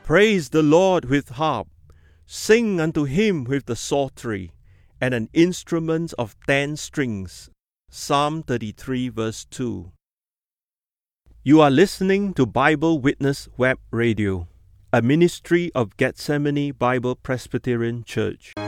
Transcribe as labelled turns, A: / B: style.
A: Praise the Lord with harp. Sing unto him with the psaltery, and an instrument of 10 strings. Psalm 33 verse 2. You are listening to Bible Witness Web Radio, a ministry of Gethsemane Bible Presbyterian Church.